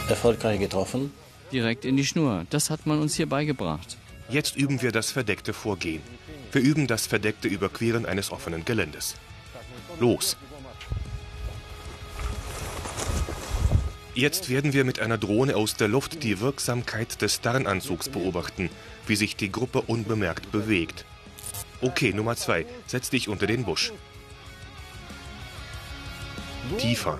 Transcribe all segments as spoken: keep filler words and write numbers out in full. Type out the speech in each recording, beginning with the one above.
Erfolgreich getroffen. Direkt in die Schnur. Das hat man uns hier beigebracht. Jetzt üben wir das verdeckte Vorgehen. Wir üben das verdeckte Überqueren eines offenen Geländes. Los! Jetzt werden wir mit einer Drohne aus der Luft die Wirksamkeit des Tarnanzugs beobachten, wie sich die Gruppe unbemerkt bewegt. Okay, Nummer zwei, setz dich unter den Busch. Tiefer.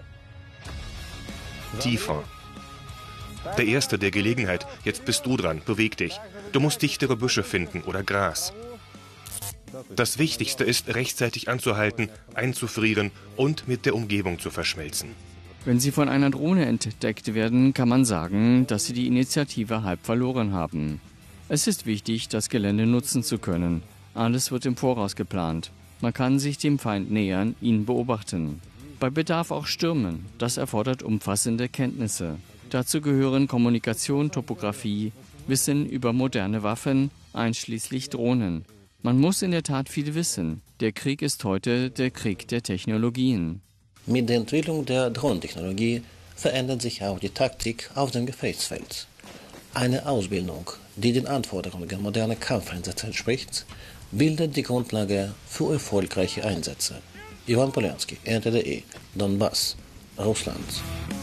Tiefer. Der Erste der Gelegenheit, jetzt bist du dran, beweg dich. Du musst dichtere Büsche finden oder Gras. Das Wichtigste ist, rechtzeitig anzuhalten, einzufrieren und mit der Umgebung zu verschmelzen. Wenn Sie von einer Drohne entdeckt werden, kann man sagen, dass Sie die Initiative halb verloren haben. Es ist wichtig, das Gelände nutzen zu können. Alles wird im Voraus geplant. Man kann sich dem Feind nähern, ihn beobachten. Bei Bedarf auch stürmen. Das erfordert umfassende Kenntnisse. Dazu gehören Kommunikation, Topographie, Wissen über moderne Waffen, einschließlich Drohnen. Man muss in der Tat viel wissen. Der Krieg ist heute der Krieg der Technologien. Mit der Entwicklung der Drohnentechnologie verändert sich auch die Taktik auf dem Gefechtsfeld. Eine Ausbildung, die den Anforderungen moderner Kampfeinsätze entspricht, bildet die Grundlage für erfolgreiche Einsätze. Ivan Poljanski, R T D E, Donbass, Russland.